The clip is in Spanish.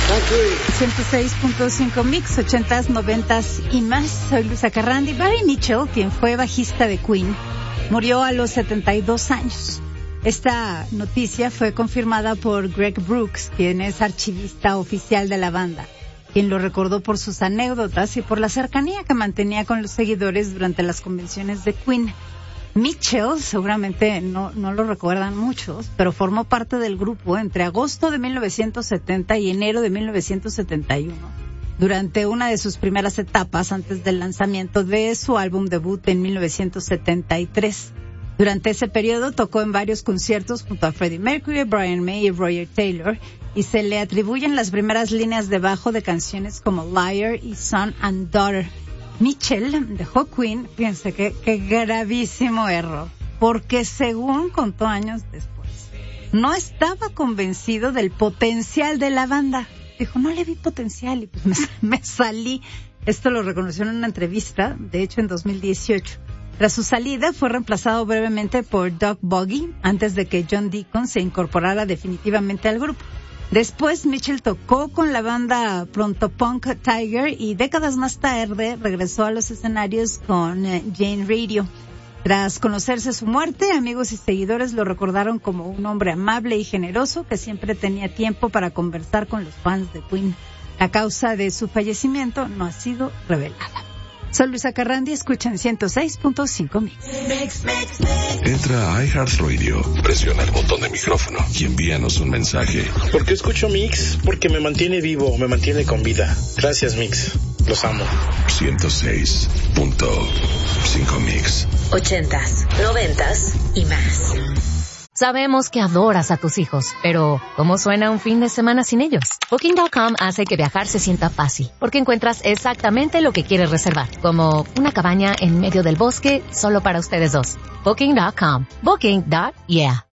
106.5 Mix, 80s, 90s y más. Soy Luisa Carrandi. Barry Mitchell, quien fue bajista de Queen, murió a los 72 años. Esta noticia fue confirmada por Greg Brooks, quien es archivista oficial de la banda, quien lo recordó por sus anécdotas y por la cercanía que mantenía con los seguidores durante las convenciones de Queen. Mitchell, seguramente no lo recuerdan muchos, pero formó parte del grupo entre agosto de 1970 y enero de 1971, durante una de sus primeras etapas antes del lanzamiento de su álbum debut en 1973. Durante ese periodo tocó en varios conciertos junto a Freddie Mercury, Brian May y Roger Taylor, y se le atribuyen las primeras líneas de bajo de canciones como Liar y Son and Daughter. Mitchell dejó Queen, fíjense qué gravísimo error, porque según contó años después, no estaba convencido del potencial de la banda. Dijo, no le vi potencial y pues me salí. Esto lo reconoció en una entrevista, de hecho en 2018. Tras su salida fue reemplazado brevemente por Doug Boggy antes de que John Deacon se incorporara definitivamente al grupo. Después Mitchell tocó con la banda Proto-Punk Tiger y décadas más tarde regresó a los escenarios con Jane Radio. Tras conocerse su muerte, amigos y seguidores lo recordaron como un hombre amable y generoso que siempre tenía tiempo para conversar con los fans de Queen. La causa de su fallecimiento no ha sido revelada. Soy Luisa Carrandi, escuchan 106.5 Mix. Entra a iHeartRadio, presiona el botón de micrófono y envíanos un mensaje. ¿Por qué escucho Mix? Porque me mantiene vivo, me mantiene con vida. Gracias, Mix. Los amo. 106.5 Mix. 80s, 90s y más. Sabemos que adoras a tus hijos, pero ¿cómo suena un fin de semana sin ellos? Booking.com hace que viajar se sienta fácil, porque encuentras exactamente lo que quieres reservar, como una cabaña en medio del bosque solo para ustedes dos. Booking.com. Booking.yeah.